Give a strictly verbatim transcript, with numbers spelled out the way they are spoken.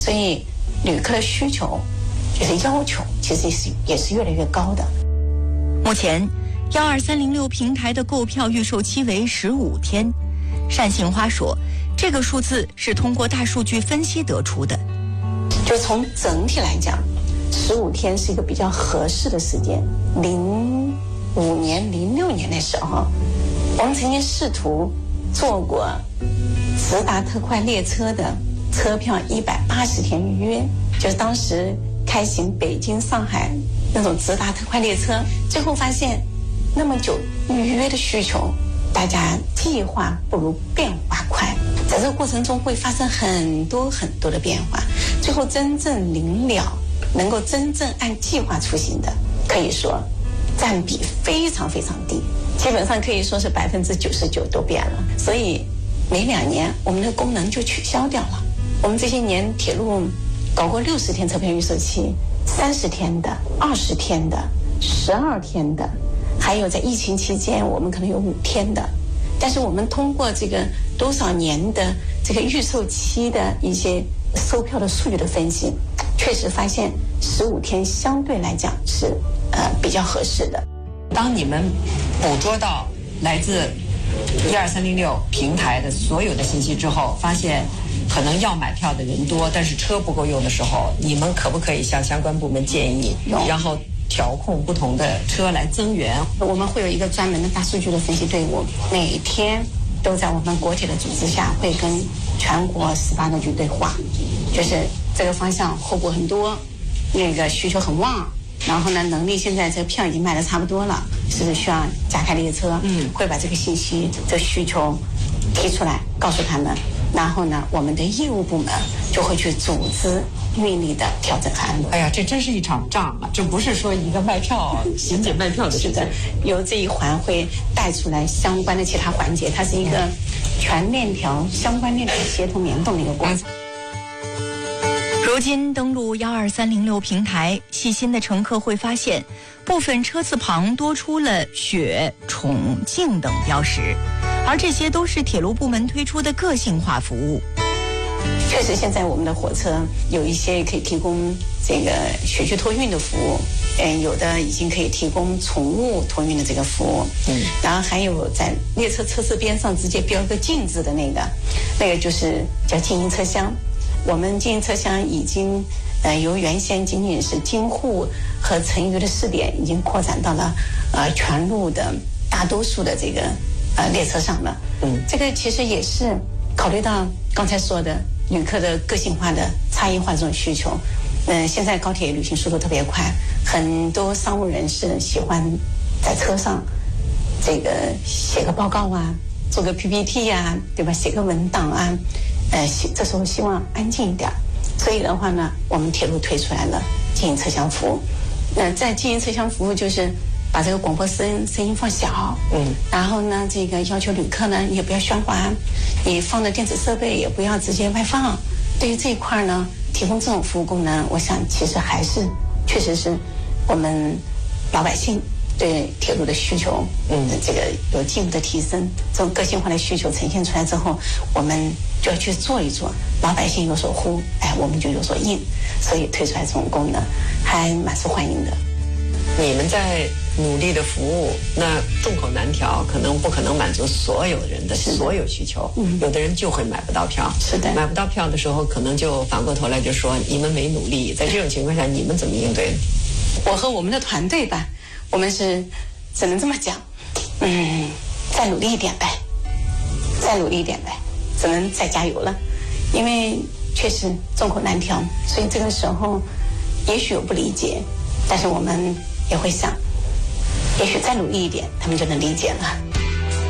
所以旅客的需求就是要求，其实也是也是越来越高的。 目前幺二三零六平台的购票预售期为十五天。单杏花说，这个数字是通过大数据分析得出的。 就从整体来讲，十五天是一个比较合适的时间。零五年、零六年的时候，我们曾经试图做过直达特快列车的车票一百八十天预约，就是当时开行北京、上海那种直达特快列车，最后发现那么久预约的需求，大家计划不如变化快，在这个过程中会发生很多很多的变化，最后真正临了能够真正按计划出行的，可以说占比非常非常低，基本上可以说是百分之九十九都变了。所以每两年我们的功能就取消掉了。我们这些年铁路搞过六十天车票预售期，三十天的、二十天的、十二天的，还有在疫情期间我们可能有五天的。但是我们通过这个多少年的这个预售期的一些售票的数据的分析，确实发现十五天相对来讲是呃比较合适的。 当你们捕捉到来自一二三零六平台的所有的信息之后，发现可能要买票的人多，但是车不够用的时候，你们可不可以向相关部门建议，然后调控不同的车来增援？ 我们会有一个专门的大数据的分析队伍，每天都在我们国铁的组织下，会跟全国十八个局对话，就是这个方向候补很多，那个需求很旺，然后呢，能力现在这个票已经卖得差不多了，是不是需要加开列车？嗯，会把这个信息、这个需求提出来，告诉他们。然后呢，我们的业务部门就会去组织运力的调整和安排。 哎呀，这真是一场仗啊！这不是说一个卖票、巡检卖票的事情， 由这一环会带出来相关的其他环节，它是一个全链条、相关链条协同联动的一个过程。 如今登录幺二三零六平台，细心的乘客会发现，部分车次旁多出了雪、重庆等标识，而这些都是铁路部门推出的个性化服务。 确实，现在我们的火车有一些可以提供这个雪具托运的服务，嗯，有的已经可以提供宠物托运的这个服务，嗯，然后还有在列车车次边上直接标个禁字的那个，那个就是叫静音车厢。我们静音车厢已经，呃，由原先仅仅是京沪和成渝的试点，已经扩展到了呃全路的大多数的这个呃列车上了。嗯，这个其实也是考虑到刚才说的旅客的个性化的差异化这种需求。嗯、呃，现在高铁旅行速度特别快，很多商务人士喜欢在车上这个写个报告啊，做个 P P T 呀、啊，对吧？写个文档啊。呃，这时候希望安静一点，所以的话呢，我们铁路推出来了静音车厢服务。那在静音车厢服务就是把这个广播声声音放小，嗯，然后呢，这个要求旅客呢，你也不要喧哗，你放的电子设备也不要直接外放。对于这一块呢，提供这种服务功能，我想其实还是确实是我们老百姓对铁路的需求，嗯，这个有进一步的提升，这种个性化的需求呈现出来之后，我们就要去做一做，老百姓有所呼，哎，我们就有所应，所以推出来这种功能还蛮受欢迎的。 你们在努力的服务，那众口难调，可能不可能满足所有人的所有需求，嗯，有的人就会买不到票， 是的， 买不到票的时候，可能就反过头来就说你们没努力。在这种情况下，你们怎么应对？ 我和我们的团队吧，我们是只能这么讲，嗯，再努力一点呗，再努力一点呗，只能再加油了，因为确实众口难调，所以这个时候也许有不理解，但是我们也会想，也许再努力一点，他们就能理解了。